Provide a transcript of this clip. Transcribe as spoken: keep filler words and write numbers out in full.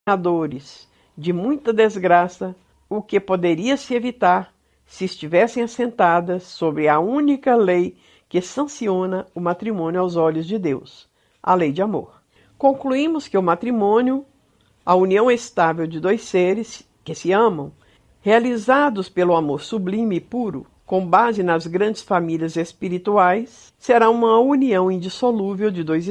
dores, de muita desgraça, o que poderia se evitar se estivessem assentadas sobre a única lei que sanciona o matrimônio aos olhos de Deus, a lei de amor. Concluímos que o matrimônio, a união estável de dois seres que se amam, realizados pelo amor sublime e puro, com base nas grandes famílias espirituais, será uma união indissolúvel de dois